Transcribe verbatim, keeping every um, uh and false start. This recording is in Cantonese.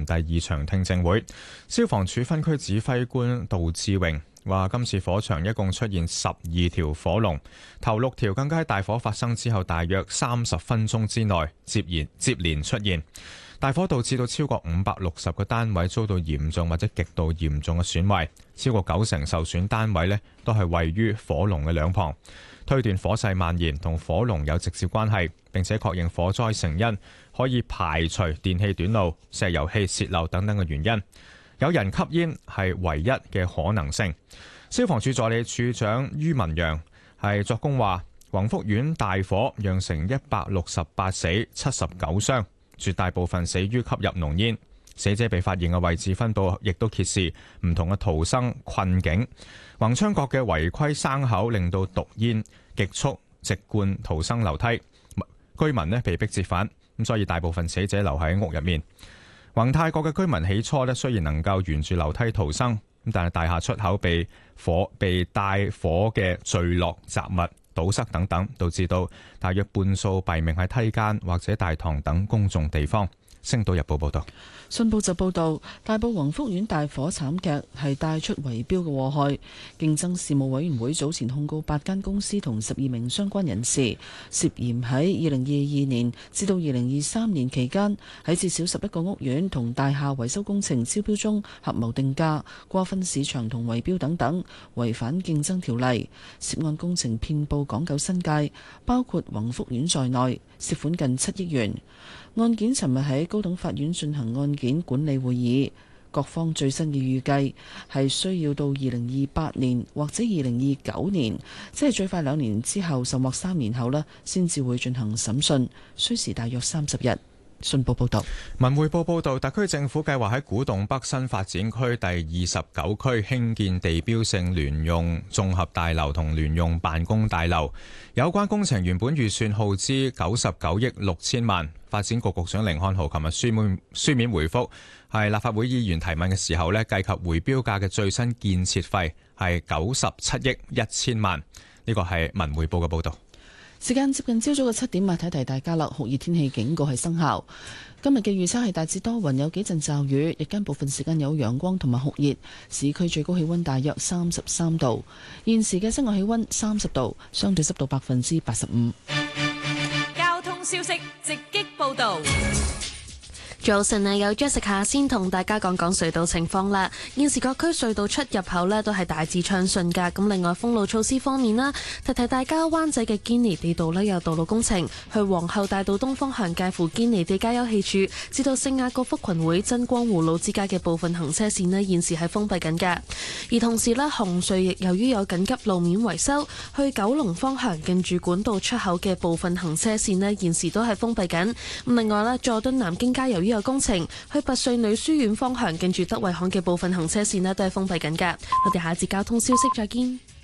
第二場聽證會。消防處分區指揮官杜志榮話：今次火場一共出現十二條火龍，頭六條更加喺大火發生之後大約三十分鐘之內接連接連出現。大火導致到超過五百六十個單位遭到嚴重或者極度嚴重嘅損壞，超過九成受損單位呢都係位於火龍嘅兩旁。推斷火勢蔓延同火龍有直接關係，並且確認火災成因可以排除電氣短路、石油氣洩漏等等嘅原因。有人吸煙係唯一嘅可能性。消防處助理處長于文陽係作供話：宏福苑大火釀成一百六十八死、七十九傷。絕大部分死於吸入濃煙，死者被發現嘅位置分佈亦都揭示唔同嘅逃生困境。宏昌閣嘅違規生口令到毒煙極速直灌逃生樓梯，居民呢被迫折返，咁所以大部分死者留喺屋入面。宏泰閣嘅居民起初呢雖然能夠沿住樓梯逃生，咁但係大廈出口被火被帶火嘅墜落雜物堵塞等等，導致到大約半數斃命喺梯間或者大堂等公眾地方。星島日報報道。 信報就報道，大埔宏福苑大火慘劇係帶出圍標嘅禍害。競爭事務委員會早前控告八間公司同十二名相關人士，涉嫌喺二零二二年至到二零二三年期間，喺至少十一個屋苑同大廈維修工程招標中合謀定價、瓜分市場同圍標等等，違反競爭條例。涉案工程遍佈港九新界，包括宏福苑在內，涉款近七億元。案件尋日喺高等法院進行案件管理會議，各方最新嘅預計係需要到二零二八年或者二零二九年，即係最快兩年之後，甚或三年後呢，先至會進行審訊，需時大約三十日。信報報道。 文匯報報道，特區政府計劃喺古洞北新發展區第二十九區興建地標性聯用綜合大樓同聯用辦公大樓。有關工程原本預算耗資九十九億六千萬。發展局局長甯漢豪琴日書面書面回覆係立法會議員提問嘅時候呢，計及回標價嘅最新建設費係九十七億一千萬。呢個係文匯報嘅報道。 時間接近朝早嘅七點啊，提提大家啦，酷熱天氣警告係生效。今日嘅預測係大致多雲，有幾陣驟雨，日間部分時間有陽光同埋酷熱。市區最高氣溫大約三十三度，現時嘅室外氣溫三十度，相對濕度百分之八十五。 交通消息直擊報道。 早晨啊，有 Jessica 先同大家講講隧道情況啦。現時各區隧道出入口呢都係大致暢順噶。咁另外封路措施方面啦，提提大家，灣仔嘅堅尼地道呢有道路工程，去皇后大道東方向介乎堅尼地街休憩處至到聖雅各福群會真光湖路之間嘅部分行車線呢現時係封閉緊噶。而同時呢，紅隧亦由於有緊急路面維修，去九龍方向近住管道出口嘅部分行車線呢現時都係封閉緊。咁另外呢，佐敦南京街由於有工程，去拔萃女書院方向近住德惠巷嘅部分行車線呢都係封閉緊噶。我哋下一節交通消息再見。